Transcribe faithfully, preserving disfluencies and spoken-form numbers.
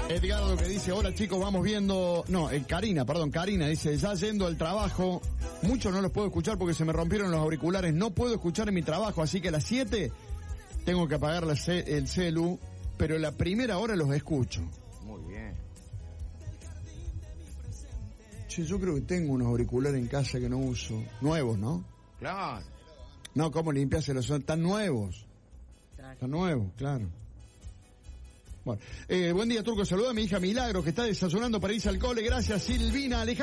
Edgardo que dice, hola chicos, vamos viendo... No, eh, Karina, perdón, Karina dice, ya yendo al trabajo, muchos no los puedo escuchar porque se me rompieron los auriculares, no puedo escuchar en mi trabajo, así que a las siete tengo que apagar la ce- el celu, pero la primera hora los escucho. Muy bien. Che, yo creo que tengo unos auriculares en casa que no uso. Nuevos, ¿no? Claro. No, ¿cómo limpiárselos? Son tan nuevos. Están nuevos, claro. Bueno, eh, buen día, Turco. Saluda a mi hija Milagro, que está desayunando para irse al cole. Gracias, Silvina Alejandra.